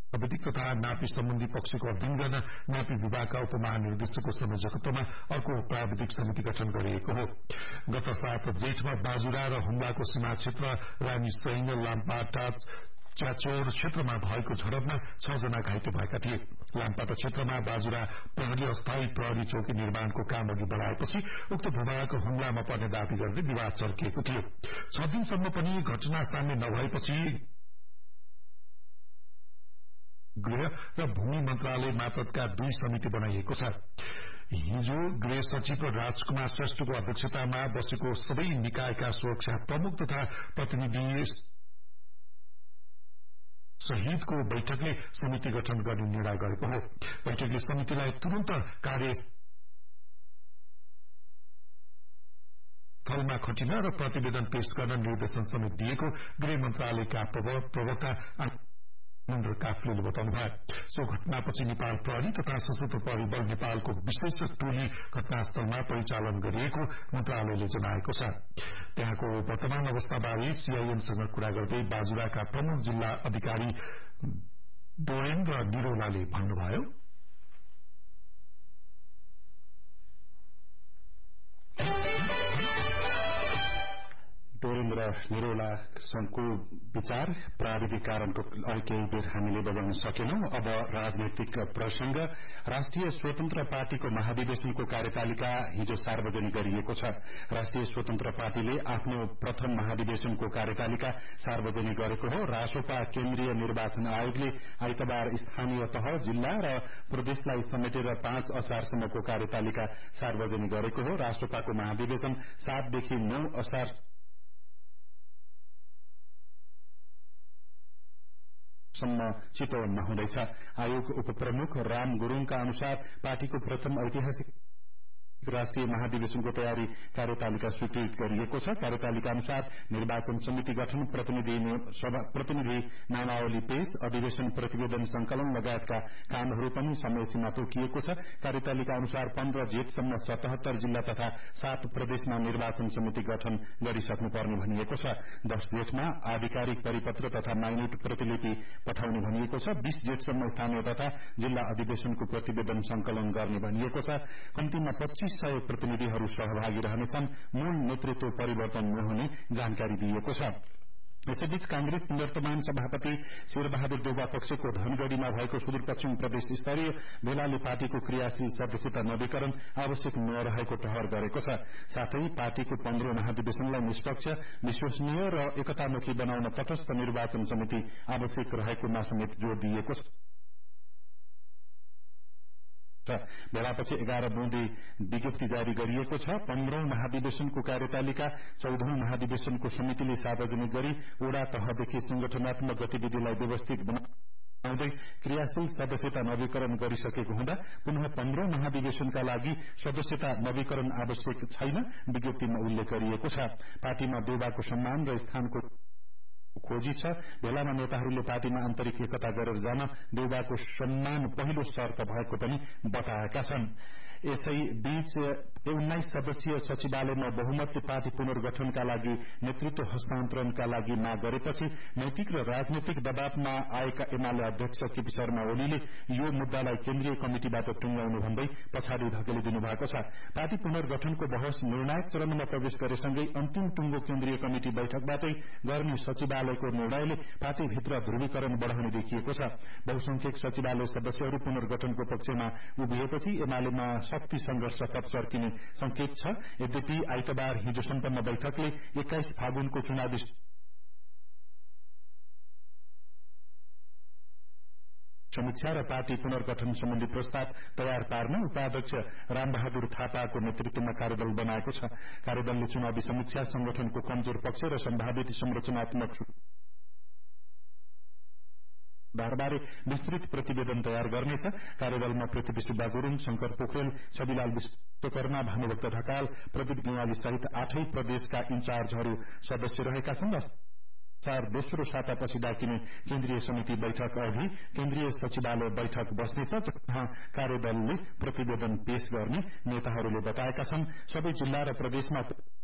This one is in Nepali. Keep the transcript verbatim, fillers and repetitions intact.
प्राविधिक तथा नापी सम्बन्धी पक्षको अध्ययन गर्न नापी विभागका उपमहानिर्देशकको संयोजकत्वमा अर्को प्राविधिक समिति गठन गरिएको हो। गत सात जेठमा बाजुरा र हुम्लाको सीमा क्षेत्र रानी सैन लामपाटा च्याचोर क्षेत्रमा भएको झडपमा छ जना घाइते भएका थिए। लामपाटा क्षेत्रमा बाजुरा प्रहरी अस्थायी प्रहरी चौकी निर्माणको काम अघि बढ़ाएपछि उक्त भूभाग हुम्लामा पर्ने दावी गर्दै विवाद चर्किएको थियो। छ दिनसम्म पनि घटना साम्य नभएपछि गृह र भूमि मन्त्रालय मातहतका दुई समिति बनाइएको छ। हिजो गृह सचिव राजकुमार श्रेष्ठको अध्यक्षतामा बसेको सबै निकायका सुरक्षा प्रमुख तथा प्रतिनिधि सहितको बैठकले समिति गठन गर्ने निर्णय गरेको हो। बैठकले समितिलाई तुरन्त कार्य स्थलमा खटिन र प्रतिवेदन पेश गर्न निर्देशन समेत दिएको गृह मन्त्रालयका प्रवक्ता महेन्द्र काफ्लेले बताउनुभयो। सो घटनापछि नेपाल प्रहरी तथा सशस्त्र प्रहरी बल नेपालको विशेष टोली घटनास्थलमा परिचालन गरिएको मन्त्रालयले जनाएको छ। त्यहाँको वर्तमान अवस्थाबारे सीआईएनसँग कुरा गर्दै बाजुराका प्रमुख जिल्ला अधिकारी डोरेन्द्र निरोलाले भन्नुभयो, डोरेन्द्र निरोलाको विचार प्राविधिक कारणको केही बेर हामीले बजाउन सकेनौं। अब राजनैतिक प्रसंग। राष्ट्रिय स्वतन्त्र पार्टीको महाधिवेशनको कार्यतालिका हिजो सार्वजनिक गरिएको छ। राष्ट्रिय स्वतन्त्र पार्टीले आफ्नो प्रथम महाधिवेशनको कार्यतालिका सार्वजनिक गरेको हो। रासोपा केन्द्रीय निर्वाचन आयोगले आइतबार स्थानीय तह, जिल्ला र प्रदेशलाई समेटेर पाँच असारसम्मको कार्यतालिका सार्वजनिक गरेको हो। रासोपाको महाधिवेशन सातदेखि नौ असार सम्म चितवनमा हुँदैछ। आयोग उपप्रमुख राम गुरूङका अनुसार पार्टीको प्रथम ऐतिहासिक राष्ट्रिय महाधिवेशनको तयारी कार्यतालिका स्वीकृत गरिएको छ। कार्यतालिका अनुसार निर्वाचन समिति गठन, प्रतिनिधि प्रतिनिधि नामावली पेश, अधिवेशन प्रतिवेदन संकलन लगायतका कामहरू पनि समय सीमा तोकिएको छ। कार्यतालिका अनुसार पन्ध्र जेठसम्म सतहत्तर जिल्ला तथा सात प्रदेशमा निर्वाचन समिति गठन गरिसक्नुपर्ने भनिएको छ। दश जेठमा आधिकारिक परिपत्र तथा माइन्युट प्रतिलिपि पठाउने भनिएको छ। बीस जेठसम्म स्थानीय तथा जिल्ला अधिवेशनको प्रतिवेदन संकलन गर्ने भनिएको छ। कम्तीमा पच्चीस सय प्रतिनिधिहरू सहभागी रहनेछन्। मूल नेतृत्व परिवर्तन नहुने जानकारी दिएको छ। यसैबीच कांग्रेस निवर्तमान सभापति शेरबहादुर देउवा पक्षको धनगढ़ीमा भएको सुदूरपश्चिम प्रदेश स्तरीय भेलाले पार्टीको क्रियाशील सदस्यता नवीकरण आवश्यक नरहेको ठहर गरेको छ। साथै पार्टीको पन्ध्रौं महाधिवेशनलाई निष्पक्ष, विश्वसनीय र एकतामुखी बनाउन तटस्थ निर्वाचन समिति आवश्यक रहेकोमा समेत जोड़ दिएको छ। भेलापछि एघार बुँदे विज्ञप्ति जारी गरिएको छ। पन्ध्रौं महाधिवेशनको कार्यतालिका चौधौं महाधिवेशनको समितिले सार्वजनिक गरी वडा तहदेखि संगठनात्मक गतिविधिलाई व्यवस्थित बनाउँदै क्रियाशील सदस्यता नवीकरण गरिसकेको हुँदा पुनः पन्ध्रौं महाधिवेशनका लागि सदस्यता नवीकरण आवश्यक छैन विज्ञप्तिमा उल्लेख गरिएको छ। पार्टीमा देउवाको सम्मान र स्थानको खोजी छ। भेलामा नेताहरूले पार्टीमा आन्तरिक एकता गरेर जान देउवाको सम्मान पहिलो शर्त भएको पनि बताएका छन्। यसै बीच उन्नाइस सदस्यीय सचिवालयमा बहुमतले पार्टी पुनर्गठनका लागि नेतृत्व हस्तान्तरणका लागि माग गरेपछि नैतिक र राजनैतिक दबावमा आएका एमाले अध्यक्ष केपी शर्मा ओलीले यो मुद्दालाई केन्द्रीय कमिटिबाट टुंगाउनु भन्दै पछाडि धकेलिदिनु भएको छ। पार्टी पुनर्गठनको बहस निर्णायक चरणमा प्रवेश गरेसँगै अन्तिम टुंगो केन्द्रीय कमिटि बैठकबाटै गर्ने सचिवालयको निर्णयले पार्टीभित्र ध्रुवीकरण बढ़ाउने देखिएको छ। बहुसंख्यक सचिवालय सदस्यहरू पुनर्गठनको पक्षमा उभिएपछि एमालेमा शक्ति संघर्ष तप चर्किने संकेत छ। यद्यपि आइतबार हिजो सम्पन्न बैठकले एक्काइस फागुनको चुनावी समीक्षा र पार्टी पुनर्गठन सम्बन्धी प्रस्ताव तयार पार्न उपाध्यक्ष रामबहादुर थापाको नेतृत्वमा कार्यदल बनाएको छ। कार्यदलले चुनावी समीक्षा, संगठनको कमजोर पक्ष र सम्भावित संरचनात्मक सुधारबारे विस्तृत प्रतिवेदन तयार गर्नेछ। कार्यदलमा पृथ्वी सुब्बा गुरूङ, शंकर पोखरेल, छविलाल विश्वकर्मा, भानुभक्त ढकाल, प्रदीप गेवाली सहित आठै प्रदेशका इन्चार्जहरू सदस्य रहेका छन्। चार दोस्रो सातापछि डाकिने केन्द्रीय समिति बैठक अघि केन्द्रीय सचिवालय बैठक बस्नेछ, जहाँ कार्यदलले प्रतिवेदन पेश गर्ने नेताहरूले बताएका छन्। सबै जिल्ला र प्रदेशमा